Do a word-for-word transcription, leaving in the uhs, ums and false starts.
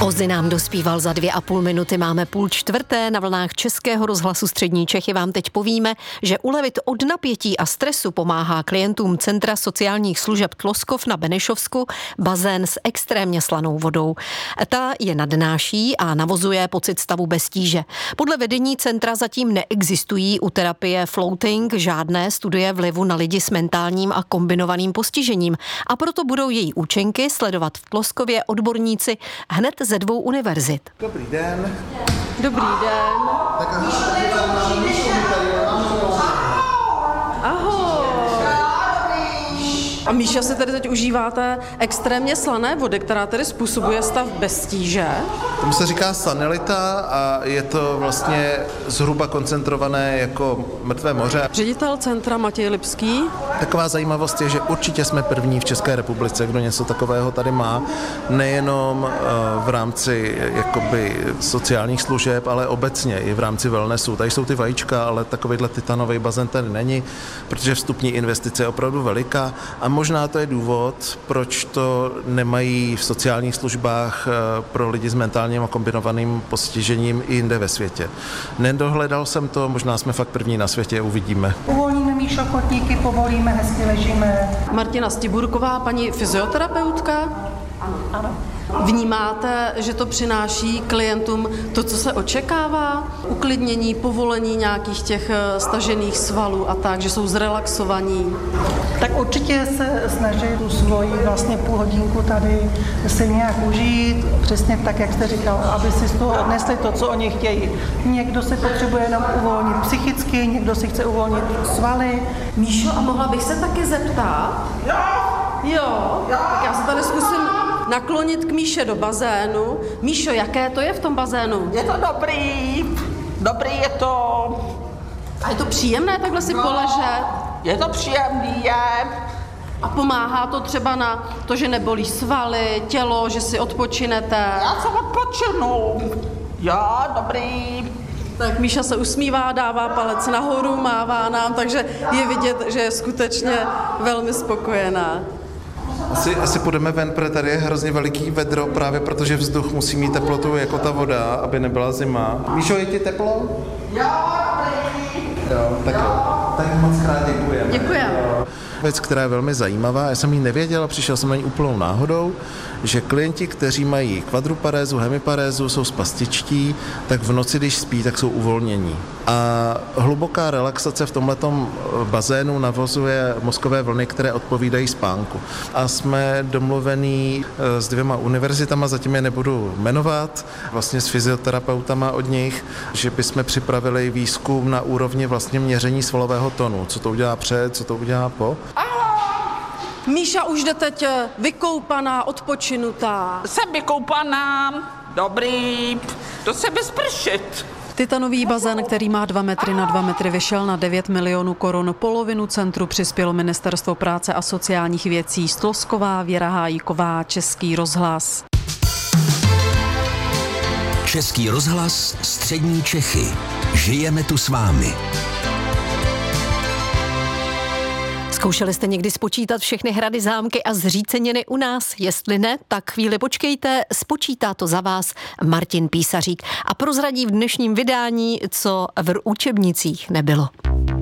Ozzy nám dospíval za dvě a půl minuty, máme půl čtvrté, na vlnách Českého rozhlasu Střední Čechy vám teď povíme, že ulevit od napětí a stresu pomáhá klientům Centra sociálních služeb Tloskov na Benešovsku bazén s extrémně slanou vodou. Ta je nadnáší a navozuje pocit stavu bez tíže. Podle vedení centra zatím neexistují u terapie floating žádné studie vlivu na lidi s mentálním a kombinovaným postižením a proto budou její účinky sledovat v Tloskově odborníci hned ze dvou univerzit. Dobrý den. Dobrý den. Tak Ahoj. A Míša, si tady teď užíváte extrémně slané vody, která tedy způsobuje stav bez tíže. Tomu se říká sanelita a je to vlastně zhruba koncentrované jako mrtvé moře. Ředitel centra Matěj Lipský. Taková zajímavost je, že určitě jsme první v České republice, kdo něco takového tady má, nejenom v rámci jakoby sociálních služeb, ale obecně i v rámci wellnessu. Tady jsou ty vajíčka, ale takovýhle titanový bazén tady není, protože vstupní investice je opravdu veliká a možná to je důvod, proč to nemají v sociálních službách pro lidi s mentálním a kombinovaným postižením i jinde ve světě. Nedohledal jsem to, možná jsme fakt první na světě, uvidíme. Uvolníme, Míšo, kotníky, povolíme, hezky ležíme. Martina Stiburková, paní fyzioterapeutka. Ano. Ano. Vnímáte, že to přináší klientům to, co se očekává? Uklidnění, povolení nějakých těch stažených svalů a tak, že jsou zrelaxovaní? Tak určitě se snaží tu svoji vlastně půl hodinku tady si nějak užít, přesně tak, jak jste říkal, aby si z toho odnesli to, co oni chtějí. Někdo si potřebuje jenom uvolnit psychicky, někdo si chce uvolnit svaly. Míšo, a mohla bych se taky zeptat? Jo! Jo, tak já se tady zkusím naklonit k Míše do bazénu. Míšo, jaké to je v tom bazénu? Je to dobrý, dobrý je to. A je to příjemné takhle si no, poležet? Je to příjemný, je. A pomáhá to třeba na to, že nebolí svaly, tělo, že si odpočinete? Já se odpočinu. Jo, dobrý. Tak Míša se usmívá, dává palec nahoru, mává nám, takže je vidět, že je skutečně velmi spokojená. Asi, asi půjdeme ven, protože tady je hrozně veliký vedro, právě protože vzduch musí mít teplotu jako ta voda, aby nebyla zima. Míšo, je ti teplo? Jo, jo, tak jo. Tak moc krát děkujeme. Děkujeme. Věc, která je velmi zajímavá, já jsem ji nevěděl, přišel jsem na ní úplnou náhodou, že klienti, kteří mají kvadruparézu, hemiparézu, jsou spastičtí, tak v noci, když spí, tak jsou uvolnění. A hluboká relaxace v tomhletom bazénu navozuje mozkové vlny, které odpovídají spánku. A jsme domluvení s dvěma univerzitama, zatím je nebudu jmenovat, vlastně s fyzioterapeutama od nich, že bychom připravili výzkum na úrovni vlastně měření svalového tonu, co to udělá před, co to udělá po. Míša už jde teď vykoupaná, odpočinutá. Jsem vykoupaná, dobrý, to se bez pršet. Titanový bazén, který má dva metry na dva metry, vyšel na devět milionů korun. Polovinu centru přispělo Ministerstvo práce a sociálních věcí. Tlosková, Věra Hájíková, Český rozhlas. Český rozhlas, Střední Čechy. Žijeme tu s vámi. Zkoušeli jste někdy spočítat všechny hrady, zámky a zříceniny u nás? Jestli ne, tak chvíli počkejte, spočítá to za vás Martin Písařík a prozradí v dnešním vydání, co v učebnicích nebylo.